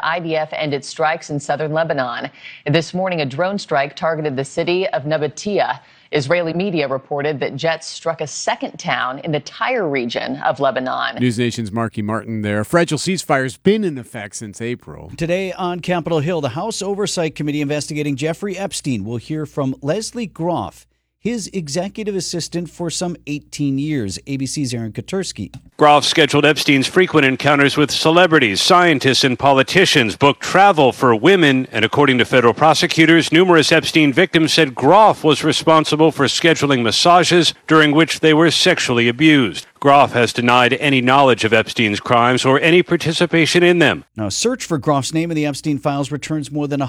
IDF ended strikes in southern Lebanon. This morning, a drone strike targeted the city of Nabatea. Israeli media reported that jets struck a second town in the Tyre region of Lebanon. News Nation's Marky Martin there. A fragile ceasefire's been in effect since April. Today on Capitol Hill, the House Oversight Committee investigating Jeffrey Epstein will hear from Leslie Groff, his executive assistant for some 18 years. ABC's Aaron Katursky. Groff scheduled Epstein's frequent encounters with celebrities, scientists, and politicians, booked travel for women, and according to federal prosecutors, numerous Epstein victims said Groff was responsible for scheduling massages during which they were sexually abused. Groff has denied any knowledge of Epstein's crimes or any participation in them. Now, a search for Groff's name in the Epstein files returns more than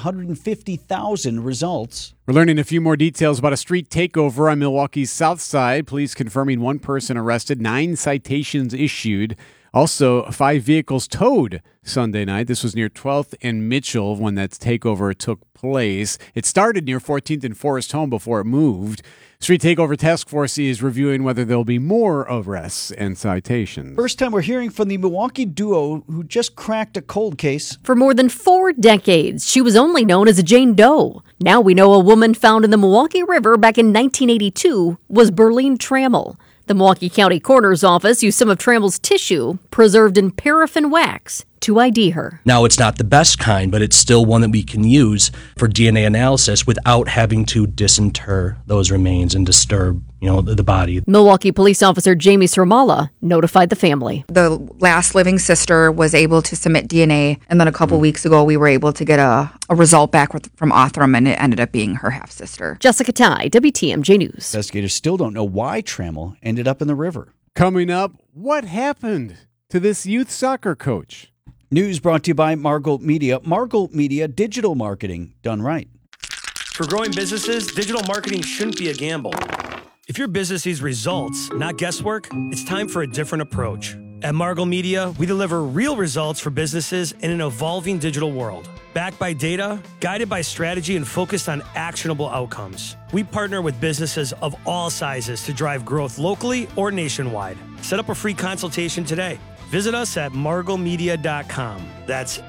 150,000 results. We're learning a few more details about a street takeover on Milwaukee's South Side. Police confirming one person arrested, 9 citations issued. Also, 5 vehicles towed Sunday night. This was near 12th and Mitchell when that takeover took place. It started near 14th and Forest Home before it moved. Street Takeover Task Force is reviewing whether there'll be more arrests and citations. First time we're hearing from the Milwaukee duo who just cracked a cold case. For more than 4 decades, she was only known as a Jane Doe. Now we know a woman found in the Milwaukee River back in 1982 was Berlene Trammell. The Milwaukee County Coroner's Office used some of Trammell's tissue, preserved in paraffin wax, to ID her. Now, it's not the best kind, but it's still one that we can use for DNA analysis without having to disinter those remains and disturb, the body. Milwaukee police officer Jamie Sermala notified the family. The last living sister was able to submit DNA, and then a couple weeks ago, we were able to get a result back from Othram, and it ended up being her half-sister. Jessica Tai, WTMJ News. Investigators still don't know why Trammell ended up in the river. Coming up, what happened to this youth soccer coach? News brought to you by Margot Media. Margot Media, digital marketing done right. For growing businesses, digital marketing shouldn't be a gamble. If your business needs results, not guesswork, it's time for a different approach. At Margot Media, we deliver real results for businesses in an evolving digital world. Backed by data, guided by strategy, and focused on actionable outcomes. We partner with businesses of all sizes to drive growth locally or nationwide. Set up a free consultation today. Visit us at margotmedia.com. That's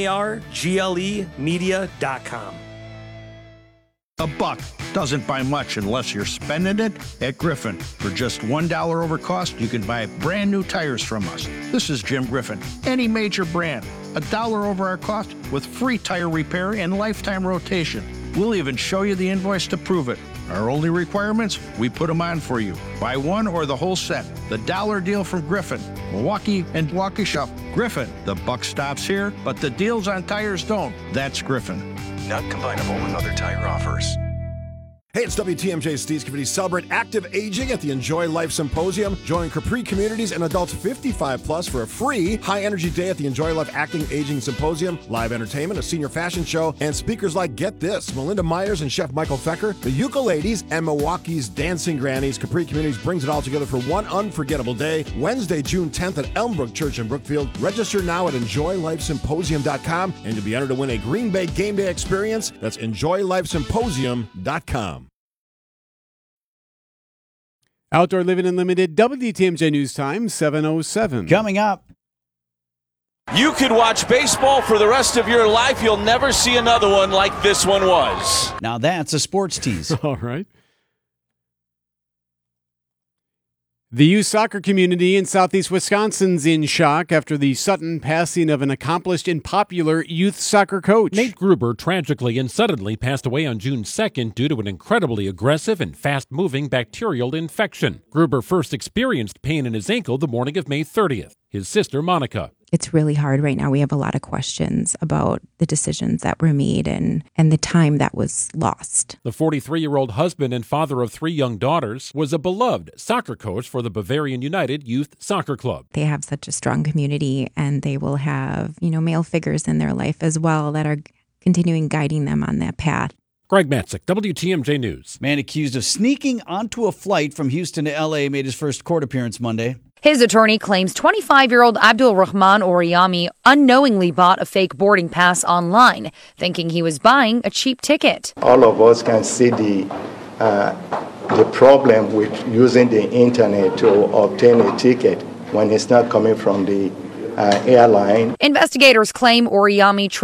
MARGLE media.com. A buck doesn't buy much unless you're spending it at Griffin. For just $1 over cost, you can buy brand new tires from us. This is Jim Griffin. Any major brand, $1 over our cost with free tire repair and lifetime rotation. We'll even show you the invoice to prove it. Our only requirements, we put them on for you. Buy one or the whole set. The dollar deal from Griffin. Milwaukee and Waukesha. Griffin. The buck stops here, but the deals on tires don't. That's Griffin. Not combinable with other tire offers. Hey, it's WTMJ's Steve Scavidi. Celebrate active aging at the Enjoy Life Symposium. Join Capri communities and adults 55 plus for a free high-energy day at the Enjoy Life Acting Aging Symposium. Live entertainment, a senior fashion show, and speakers like, get this, Melinda Myers and Chef Michael Fecker, the Ukuleles, and Milwaukee's Dancing Grannies. Capri Communities brings it all together for one unforgettable day, Wednesday, June 10th at Elmbrook Church in Brookfield. Register now at EnjoyLifeSymposium.com, and you'll be entered to win a Green Bay game day experience. That's EnjoyLifeSymposium.com. Outdoor Living Unlimited, WTMJ News Time, 7:07. Coming up. You could watch baseball for the rest of your life. You'll never see another one like this one was. Now that's a sports tease. All right. The youth soccer community in southeast Wisconsin's in shock after the sudden passing of an accomplished and popular youth soccer coach. Nate Gruber tragically and suddenly passed away on June 2nd due to an incredibly aggressive and fast-moving bacterial infection. Gruber first experienced pain in his ankle the morning of May 30th. His sister, Monica. It's really hard right now. We have a lot of questions about the decisions that were made and the time that was lost. The 43-year-old husband and father of 3 young daughters was a beloved soccer coach for the Bavarian United Youth Soccer Club. They have such a strong community, and they will have, male figures in their life as well that are continuing guiding them on that path. Greg Matzik, WTMJ News. Man accused of sneaking onto a flight from Houston to L.A. made his first court appearance Monday. His attorney claims 25-year-old Abdul Rahman Oriyami unknowingly bought a fake boarding pass online, thinking he was buying a cheap ticket. All of us can see the problem with using the internet to obtain a ticket when it's not coming from the airline. Investigators claim Oriyami